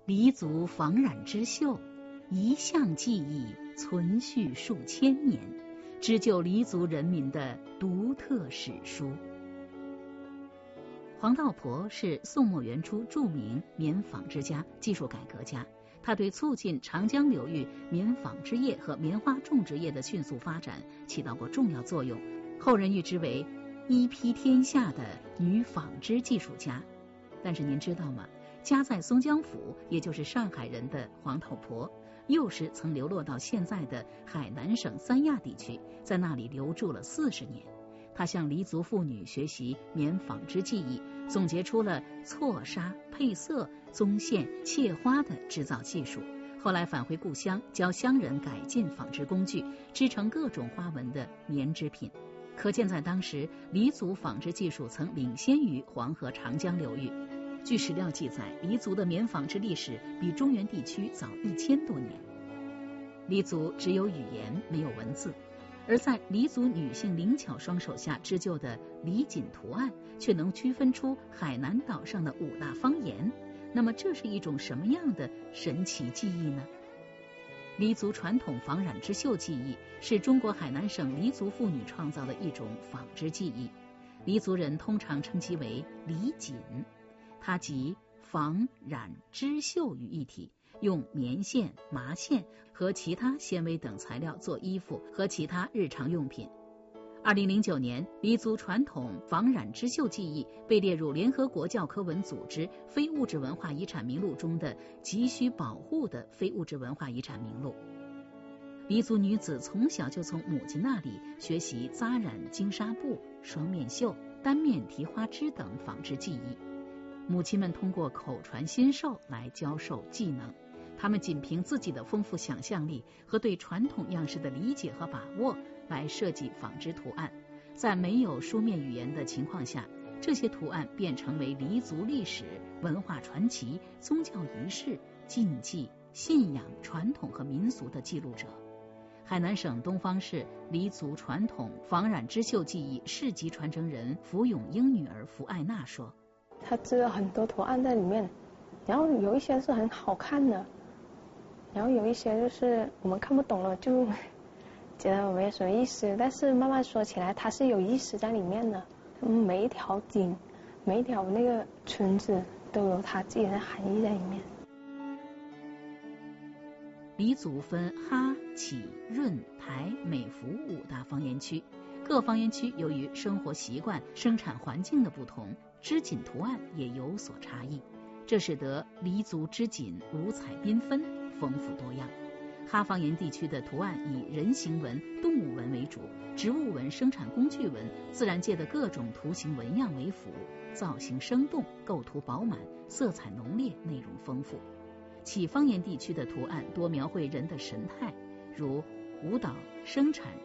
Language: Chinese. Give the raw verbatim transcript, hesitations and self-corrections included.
黎族仿染织绣，一项技艺存续数千年，织就黎族人民的独特史书。黄道婆是宋末元初著名棉纺织家、技术改革家，他对促进长江流域棉纺织业和棉花种植业的迅速发展起到过重要作用，后人誉之为一披天下的女纺织技术家。但是您知道吗？家在松江府，也就是上海人的黄道婆，幼时曾流落到现在的海南省三亚地区，在那里留住了四十年。他向黎族妇女学习棉纺织技艺，总结出了错纱、配色、宗线、切花的制造技术。后来返回故乡，教乡人改进纺织工具，织成各种花纹的棉织品。可见在当时，黎族纺织技术曾领先于黄河、长江流域。据史料记载，黎族的棉纺织历史比中原地区早一千多年。黎族只有语言，没有文字，而在黎族女性灵巧双手下织就的黎锦图案，却能区分出海南岛上的五大方言。那么这是一种什么样的神奇技艺呢？黎族传统仿染织绣技艺是中国海南省黎族妇女创造的一种纺织技艺，黎族人通常称其为黎锦，它集纺染织绣于一体，用棉线、麻线和其他纤维等材料做衣服和其他日常用品。二零零九年，黎族传统纺染织绣技艺被列入联合国教科文组织非物质文化遗产名录中的急需保护的非物质文化遗产名录。黎族女子从小就从母亲那里学习扎染金纱布、双面绣、单面提花织等纺织技艺。母亲们通过口传心授来教授技能，他们仅凭自己的丰富想象力和对传统样式的理解和把握来设计纺织图案。在没有书面语言的情况下，这些图案便成为黎族历史、文化传奇、宗教仪式、禁忌、信仰、传统和民俗的记录者。海南省东方市黎族传统纺染织绣技艺市级传承人符永英女儿符艾娜说， 他织了很多图案在里面，然后有一些是很好看的，然后有一些就是我们看不懂了，就觉得没什么意思，但是慢慢说起来它是有意思在里面的。每一条锦，每一条那个裙子都有它自己的含义在里面。 黎族分哈、启、润、台、美孚五大方言区，各方言区由于生活习惯、生产环境的不同，织锦图案也有所差异，这使得黎族织锦五彩缤纷、丰富多样。哈方言地区的图案以人形纹、动物纹为主，植物纹、生产工具纹、自然界的各种图形纹样为辅，造型生动，构图饱满，色彩浓烈，内容丰富。启方言地区的图案多描绘人的神态，如舞蹈、生产、